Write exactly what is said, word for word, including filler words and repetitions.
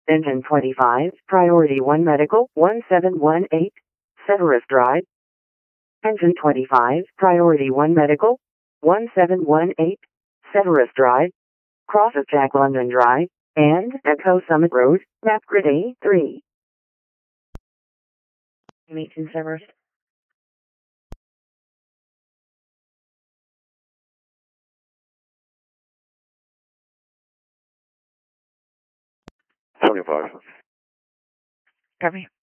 Engine twenty-five, Priority one Medical, one seven one eight, Ceteris Drive. Engine twenty-five, Priority one Medical, one seven one eight, Ceteris Drive, cross of Jack London Drive, and Echo Summit Road, map grid A three. Meet in Ceteris. seventy-five. Copy.